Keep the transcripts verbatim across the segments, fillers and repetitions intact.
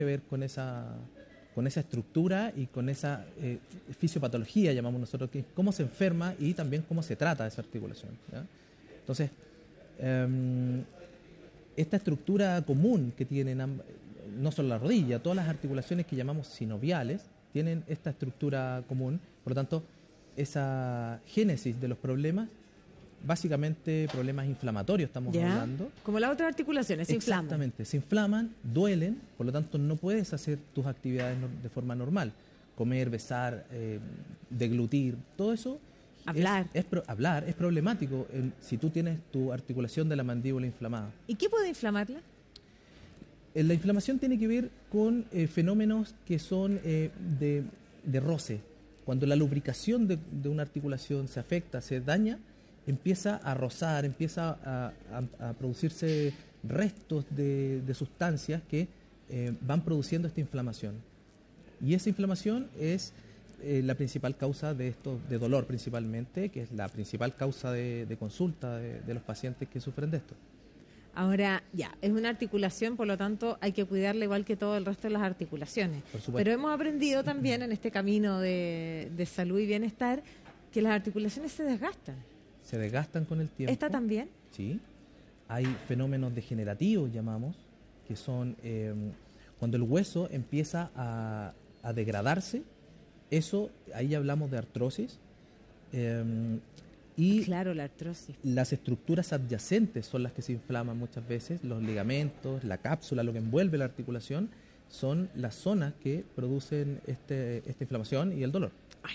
que ver con esa, con esa estructura y con esa eh, fisiopatología, llamamos nosotros, que es cómo se enferma y también cómo se trata esa articulación, ¿ya? Entonces, eh, esta estructura común que tienen, no solo la rodilla, todas las articulaciones que llamamos sinoviales, tienen esta estructura común, por lo tanto, esa génesis de los problemas, básicamente problemas inflamatorios estamos ¿Ya? hablando. Como las otras articulaciones, se inflaman. Exactamente, se inflaman, duelen, por lo tanto no puedes hacer tus actividades no, de forma normal. Comer, besar, eh, deglutir, todo eso. Hablar. Es, es pro, hablar es problemático en, si tú tienes tu articulación de la mandíbula inflamada. ¿Y qué puede inflamarla? Eh, la inflamación tiene que ver con eh, fenómenos que son eh, de, de roce. Cuando la lubricación de, de una articulación se afecta, se daña, empieza a rozar, empieza a, a, a producirse restos de, de sustancias que eh, van produciendo esta inflamación. Y esa inflamación es eh, la principal causa de esto, de dolor principalmente, que es la principal causa de, de consulta de, de los pacientes que sufren de esto. Ahora, ya, es una articulación, por lo tanto hay que cuidarla igual que todo el resto de las articulaciones. Por supuesto. Pero hemos aprendido también en este camino de, de salud y bienestar que las articulaciones se desgastan. Se desgastan con el tiempo. ¿Esta también? Sí. Hay fenómenos degenerativos, llamamos, que son eh, cuando el hueso empieza a, a degradarse, eso, ahí hablamos de artrosis, eh, y claro, la artrosis. Las estructuras adyacentes son las que se inflaman muchas veces, los ligamentos, la cápsula, lo que envuelve la articulación, son las zonas que producen este, esta inflamación y el dolor. Ay,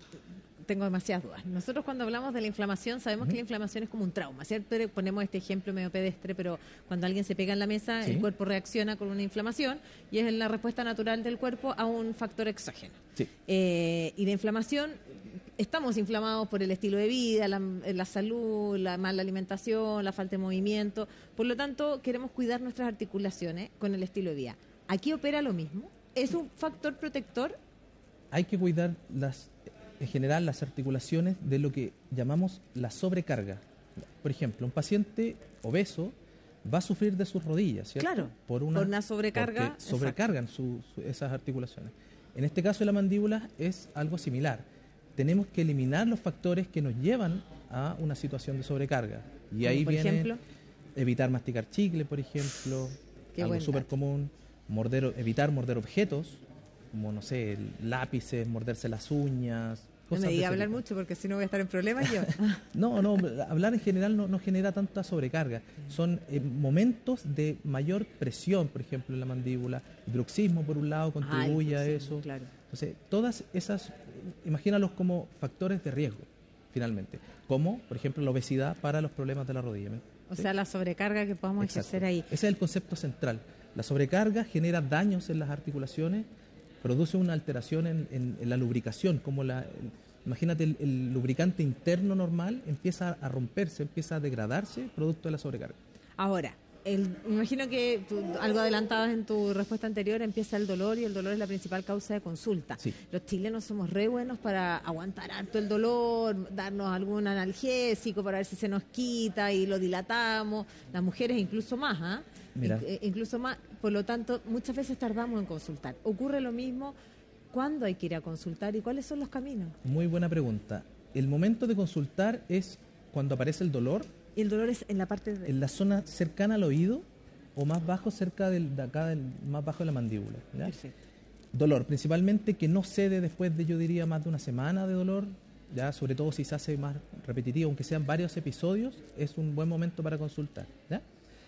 tengo demasiadas dudas. Nosotros cuando hablamos de la inflamación sabemos uh-huh. que la inflamación es como un trauma, ¿cierto? Ponemos este ejemplo medio pedestre, pero cuando alguien se pega en la mesa, ¿sí? El cuerpo reacciona con una inflamación y es la respuesta natural del cuerpo a un factor exógeno. Sí. Eh, y la inflamación, estamos inflamados por el estilo de vida, la, la salud, la mala alimentación, la falta de movimiento. Por lo tanto, queremos cuidar nuestras articulaciones con el estilo de vida. ¿Aquí opera lo mismo? ¿Es un factor protector? Hay que cuidar las... en general las articulaciones de lo que llamamos la sobrecarga. Por ejemplo, un paciente obeso va a sufrir de sus rodillas, ¿cierto? Claro, por una, por una sobrecarga. Porque sobrecargan su, su, esas articulaciones. En este caso de la mandíbula es algo similar. Tenemos que eliminar los factores que nos llevan a una situación de sobrecarga. Y ahí por viene ejemplo, evitar masticar chicle, por ejemplo, Qué algo súper común, morder, evitar morder objetos, como, no sé, lápices, morderse las uñas. No me diga hablar mucho porque si no voy a estar en problemas yo. no, no, hablar en general no, no genera tanta sobrecarga. Son eh, momentos de mayor presión, por ejemplo, en la mandíbula. El bruxismo, por un lado, contribuye ah, a eso. Claro. Entonces, todas esas, imagínalos como factores de riesgo, finalmente. Como, por ejemplo, la obesidad para los problemas de la rodilla. O ¿sí? sea, la sobrecarga que podamos Exacto. ejercer ahí. Ese es el concepto central. La sobrecarga genera daños en las articulaciones, produce una alteración en, en, en la lubricación, como la, el, imagínate el, el lubricante interno normal empieza a romperse, empieza a degradarse producto de la sobrecarga. Ahora, el, me imagino que tú, algo adelantabas en tu respuesta anterior, empieza el dolor y el dolor es la principal causa de consulta. Sí. Los chilenos somos re buenos para aguantar harto el dolor, darnos algún analgésico para ver si se nos quita y lo dilatamos, las mujeres incluso más, ¿ah? ¿eh? Mira. In, incluso más, por lo tanto, muchas veces tardamos en consultar. ¿Ocurre lo mismo? ¿Cuándo hay que ir a consultar y cuáles son los caminos? Muy buena pregunta. El momento de consultar es cuando aparece el dolor. ¿Y el dolor es en la parte de...? En la zona cercana al oído o más bajo, cerca del, de acá, del, más bajo de la mandíbula. ¿ya? Perfecto. Dolor, principalmente que no cede después de, yo diría, más de una semana de dolor, ya sobre todo si se hace más repetitivo, aunque sean varios episodios, es un buen momento para consultar. ¿ya?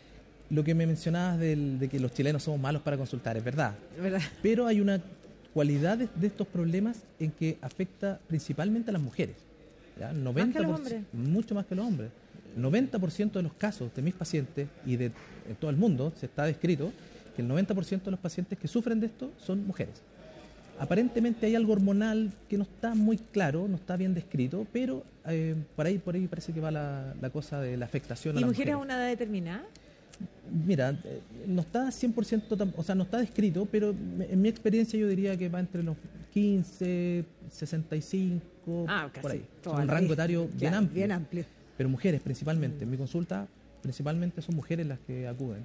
Lo que me mencionabas del, de que los chilenos somos malos para consultar, es verdad. ¿verdad? Pero hay una cualidad de, de estos problemas en que afecta principalmente a las mujeres. ¿ya? noventa por ciento, ¿Más que los hombres? Mucho más que los hombres. noventa por ciento de los casos de mis pacientes y de, de todo el mundo se está descrito que el noventa por ciento de los pacientes que sufren de esto son mujeres. Aparentemente hay algo hormonal que no está muy claro, no está bien descrito, pero eh, por ahí por ahí parece que va la, la cosa de la afectación a ¿Y las mujeres mujeres. a una edad determinada? Mira, eh, no está cien por ciento, tam, o sea, no está descrito, pero en mi experiencia yo diría que va entre los quince, sesenta y cinco, ah, casi por ahí. toda Es un la rango vida. etario bien Claro, amplio. Bien amplio. Pero mujeres principalmente. En mi consulta, principalmente son mujeres las que acuden.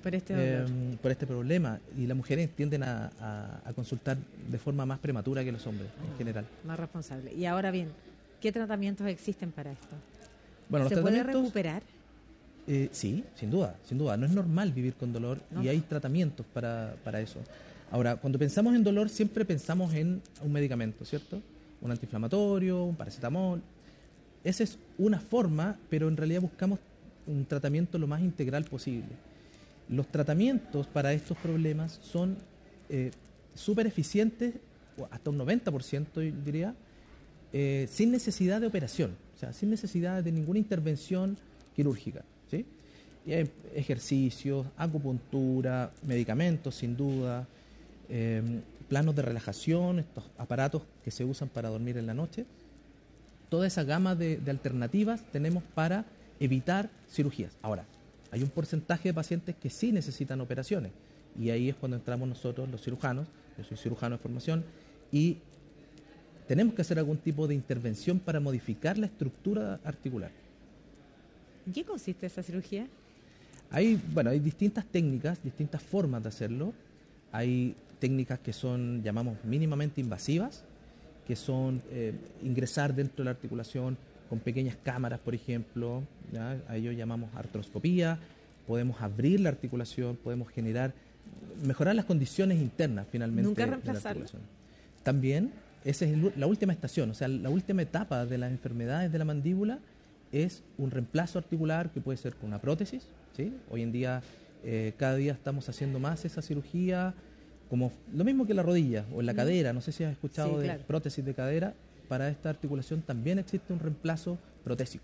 Por este eh, dolor. por este problema. Y las mujeres tienden a, a- a consultar de forma más prematura que los hombres en general. Más responsable. Y ahora bien, ¿qué tratamientos existen para esto? Bueno, los ¿Se puede tratamientos, recuperar? eh, sí, sin duda, sin duda. No es normal vivir con dolor No. y hay tratamientos para, para eso. Ahora, cuando pensamos en dolor, siempre pensamos en un medicamento, ¿cierto? Un antiinflamatorio, un paracetamol. Esa es una forma, pero en realidad buscamos un tratamiento lo más integral posible. Los tratamientos para estos problemas son eh, súper eficientes, o hasta un noventa por ciento yo diría, eh, sin necesidad de operación, o sea, sin necesidad de ninguna intervención quirúrgica, ¿sí? Y hay ejercicios, acupuntura, medicamentos sin duda, eh, planos de relajación, estos aparatos que se usan para dormir en la noche. Toda esa gama de, de alternativas tenemos para evitar cirugías. Ahora, hay un porcentaje de pacientes que sí necesitan operaciones y ahí es cuando entramos nosotros, los cirujanos. Yo soy cirujano de formación y tenemos que hacer algún tipo de intervención para modificar la estructura articular. ¿En qué consiste esa cirugía? Hay, bueno, hay distintas técnicas, distintas formas de hacerlo. Hay técnicas que son, llamamos, mínimamente invasivas, que son eh, ingresar dentro de la articulación con pequeñas cámaras, por ejemplo, ¿ya? A ello llamamos artroscopía. Podemos abrir la articulación, podemos generar, mejorar las condiciones internas finalmente. ¿Nunca de la reemplazarla? articulación. También, esa es el- la última estación, o sea, la última etapa de las enfermedades de la mandíbula es un reemplazo articular que puede ser con una prótesis, ¿sí? Hoy en día, eh, cada día estamos haciendo más esa cirugía, como lo mismo que la rodilla o en la Mm. cadera. No sé si has escuchado Sí, de claro. prótesis de cadera. Para esta articulación también existe un reemplazo protésico.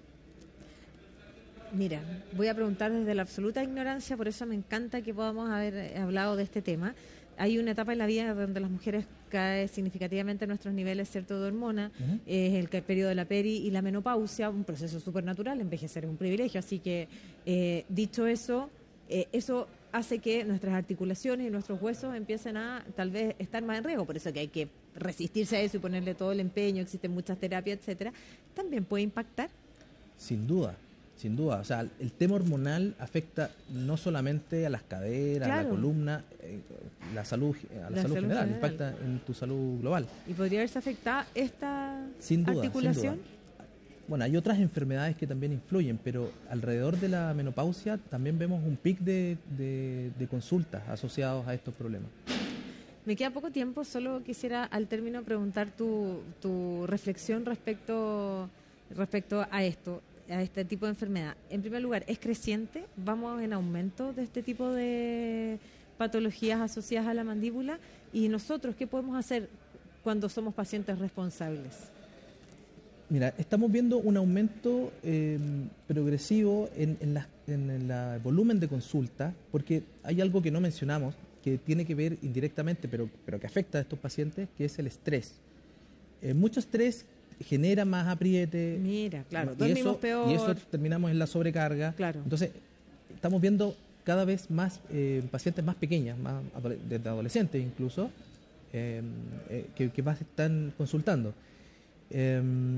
Mira, voy a preguntar desde la absoluta ignorancia, por eso me encanta que podamos haber eh, hablado de este tema. Hay una etapa en la vida donde las mujeres caen significativamente nuestros niveles, ¿cierto?, de hormona, Ujú. es el que- periodo de la peri y la menopausia, un proceso súper natural, envejecer es un privilegio, así que eh, dicho eso, eh, eso hace que nuestras articulaciones y nuestros huesos empiecen a tal vez estar más en riesgo, por eso que hay que resistirse a eso y ponerle todo el empeño, existen muchas terapias, etcétera. También puede impactar. Sin duda, sin duda. O sea, el tema hormonal afecta no solamente a las caderas, a la Claro. columna, eh, la salud, a la, La salud salud general, general. impacta en tu salud global. ¿Y podría verse afectada esta Sin duda, articulación? sin duda. Bueno, hay otras enfermedades que también influyen, pero alrededor de la menopausia también vemos un pic de, de, de consultas asociados a estos problemas. Me queda poco tiempo, solo quisiera al término preguntar tu, tu reflexión respecto, respecto a esto, a este tipo de enfermedad. En primer lugar, ¿es creciente? ¿Vamos en aumento de este tipo de patologías asociadas a la mandíbula? ¿Y nosotros qué podemos hacer cuando somos pacientes responsables? Mira, estamos viendo un aumento eh, progresivo en, en, la- en el la volumen de consultas, porque hay algo que no mencionamos, que tiene que ver indirectamente, pero, pero que afecta a estos pacientes, que es el estrés. Eh, mucho estrés genera más apriete. Mira, claro, y dormimos eso, peor. Y eso terminamos en la sobrecarga. Claro. Entonces, estamos viendo cada vez más eh, pacientes más pequeñas, más adole- desde adolescentes incluso, eh, eh, que, que más están consultando. Eh,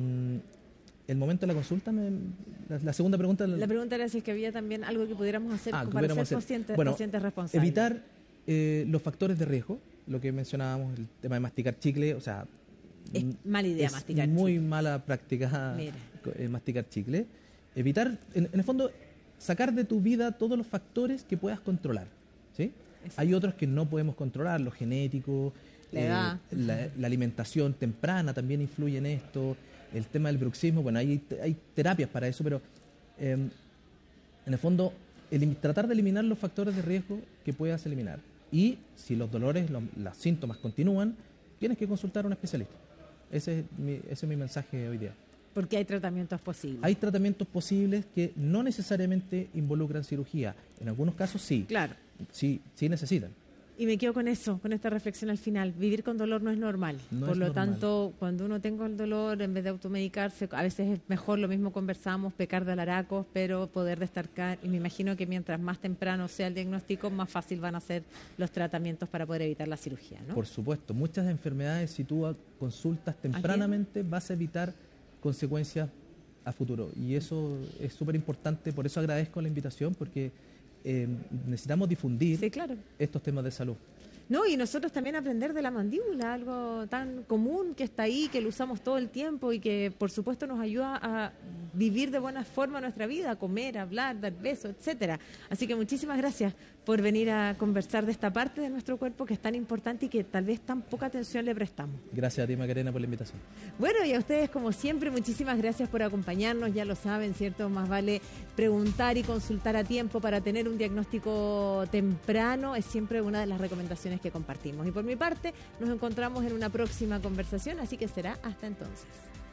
el momento de la consulta, me- la, la segunda pregunta... La pregunta era si es que había también algo que pudiéramos hacer Ah, que para ser pudiéramos hacer. pacientes, Bueno, pacientes responsables. Evitar eh, los factores de riesgo, lo que mencionábamos, el tema de masticar chicle, o sea... Es mm, mala idea es masticar muy chicle. mala práctica Mira. eh, masticar chicle. Evitar, en, en el fondo, sacar de tu vida todos los factores que puedas controlar, ¿sí? Exacto. Hay otros que no podemos controlar, lo genético, La edad. la, la alimentación temprana también influye en esto, el tema del bruxismo, bueno, hay, hay terapias para eso, pero eh, en el fondo, elim- tratar de eliminar los factores de riesgo que puedas eliminar. Y si los dolores, los, los síntomas continúan, tienes que consultar a un especialista. Ese es mi, ese es mi mensaje hoy día. Porque hay tratamientos posibles. Hay tratamientos posibles que no necesariamente involucran cirugía. En algunos casos sí, Claro. sí, sí necesitan. Y me quedo con eso, con esta reflexión al final. Vivir con dolor no es normal. No Por es lo normal. tanto, cuando uno tenga el dolor, en vez de automedicarse, a veces es mejor, lo mismo conversamos, pecar de alaracos, pero poder destacar. Y me imagino que mientras más temprano sea el diagnóstico, más fácil van a ser los tratamientos para poder evitar la cirugía, ¿no? Por supuesto, muchas enfermedades, si tú consultas tempranamente, vas a evitar consecuencias a futuro. Y eso es súper importante, por eso agradezco la invitación, porque eh, necesitamos difundir Sí, claro. estos temas de salud. No, y nosotros también aprender de la mandíbula, algo tan común que está ahí, que lo usamos todo el tiempo y que por supuesto nos ayuda a vivir de buena forma nuestra vida, a comer, a hablar, dar besos, etcétera. Así que muchísimas gracias por venir a conversar de esta parte de nuestro cuerpo que es tan importante y que tal vez tan poca atención le prestamos. Gracias a ti, Macarena, por la invitación. Bueno, y a ustedes, como siempre, muchísimas gracias por acompañarnos. Ya lo saben, ¿cierto? Más vale preguntar y consultar a tiempo para tener un diagnóstico temprano. Es siempre una de las recomendaciones que compartimos. Y por mi parte, nos encontramos en una próxima conversación, así que será hasta entonces.